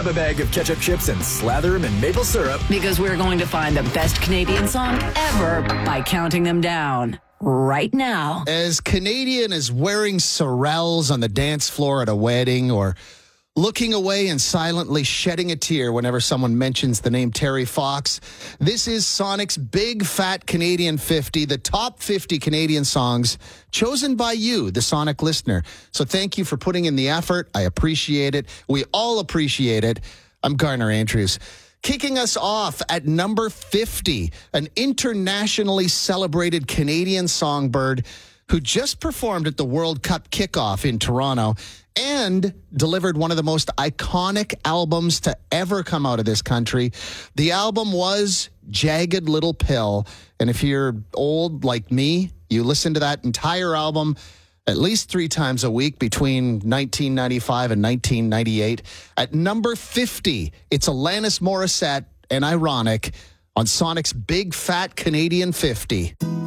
Grab a bag of ketchup chips and slather them in maple syrup. Because we're going to find the best Canadian song ever by counting them down right now. As Canadian as wearing sorels on the dance floor at a wedding, or looking away and silently shedding a tear whenever someone mentions the name Terry Fox, this is Sonic's Big Fat Canadian 50, the top 50 Canadian songs chosen by you, the Sonic listener. So thank you for putting in the effort. I appreciate it. We all appreciate it. I'm Garner Andrews. Kicking us off at number 50, an internationally celebrated Canadian songbird who just performed at the World Cup kickoff in Toronto and delivered one of the most iconic albums to ever come out of this country. The album was Jagged Little Pill. And if you're old like me, you listen to that entire album at least 3 times a week between 1995 and 1998. At number 50, it's Alanis Morissette and Ironic on Sonic's Big Fat Canadian 50.